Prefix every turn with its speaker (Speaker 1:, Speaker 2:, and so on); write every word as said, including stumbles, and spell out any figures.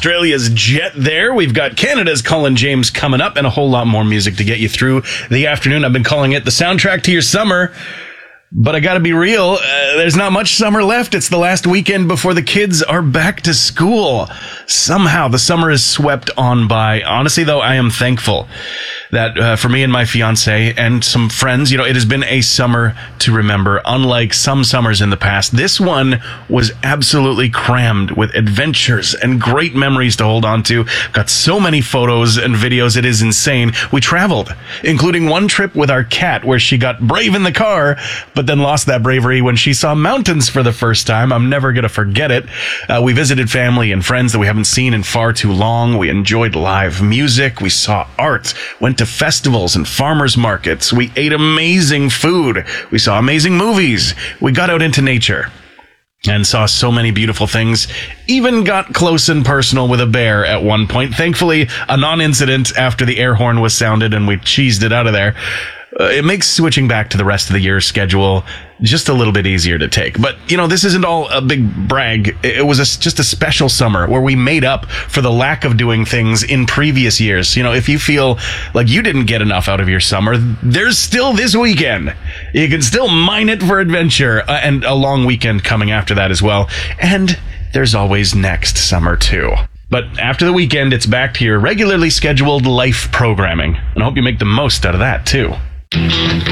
Speaker 1: Australia's Jet there. We've got Canada's Colin James coming up and a whole lot more music to get you through the afternoon. I've been calling it the soundtrack to your summer. But I gotta be real, uh, there's not much summer left. It's the last weekend before the kids are back to school. Somehow the summer is swept on by. Honestly, though, I am thankful that uh, for me and my fiance and some friends, you know, it has been a summer to remember. Unlike some summers in the past, this one was absolutely crammed with adventures and great memories to hold on to. Got so many photos and videos, it is insane. We traveled, including one trip with our cat where she got brave in the car, but then lost that bravery when she saw mountains for the first time. I'm never going to forget it. Uh, we visited family and friends that we haven't seen in far too long. We enjoyed live music. We saw art, went to festivals and farmers markets. We ate amazing food. We saw amazing movies. We got out into nature and saw so many beautiful things. Even got close and personal with a bear at one point. Thankfully, a non-incident after the air horn was sounded and we cheesed it out of there. Uh, it makes switching back to the rest of the year's schedule just a little bit easier to take. But, you know, this isn't all a big brag. It was a, just a special summer where we made up for the lack of doing things in previous years. You know, if you feel like you didn't get enough out of your summer, there's still this weekend. You can still mine it for adventure, uh, and a long weekend coming after that as well. And there's always next summer, too. But after the weekend, it's back to your regularly scheduled life programming. And I hope you make the most out of that, too.